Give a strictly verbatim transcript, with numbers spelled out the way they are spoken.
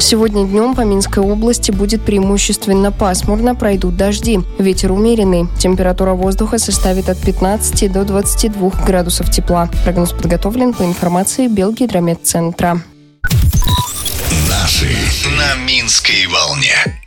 Сегодня днем по Минской области будет преимущественно пасмурно, пройдут дожди. Ветер умеренный. Температура воздуха составит от пятнадцати до двадцати двух градусов тепла. Прогноз подготовлен по информации Белгидрометцентра. Наши на Минской волне.